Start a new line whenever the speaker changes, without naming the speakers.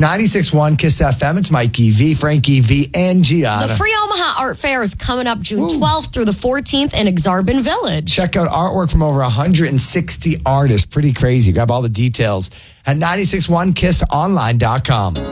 96.1 Kiss FM. It's Mikey V, Frankie V, and Gianna.
The Free Omaha Art Fair is coming up June 12th through the 14th in Exarban Village.
Check out artwork from over 160 artists. Pretty crazy. Grab all the details at 961kissonline.com.